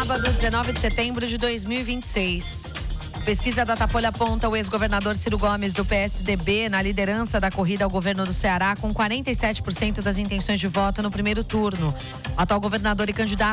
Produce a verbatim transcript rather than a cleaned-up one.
sábado, dezenove de setembro de dois mil e vinte e seis. Pesquisa Datafolha aponta o ex-governador Ciro Gomes, do P S D B, na liderança da corrida ao governo do Ceará, com quarenta e sete por cento das intenções de voto no primeiro turno. O atual governador e candidato